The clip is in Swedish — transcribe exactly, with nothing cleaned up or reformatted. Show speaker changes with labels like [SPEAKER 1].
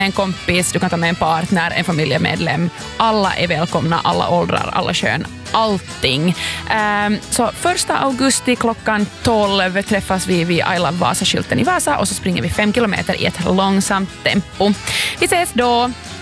[SPEAKER 1] en kompis, du kan ta med en partner, en familjemedlem. Alla är välkomna, alla åldrar, alla kön, allting. Um, så första augusti klockan tolv träffas vi vid I Love Vasa-skylten i Vasa och så springer vi fem kilometer i ett långsamt tempo. Vi ses då!